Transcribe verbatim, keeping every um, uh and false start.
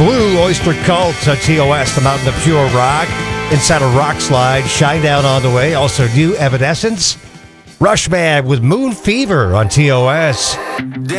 Blue Oyster Cult on T O S, the Mountain of Pure Rock. Inside a rock slide, Shinedown on the way. Also new Evanescence. Rushman with Moon Fever on T O S.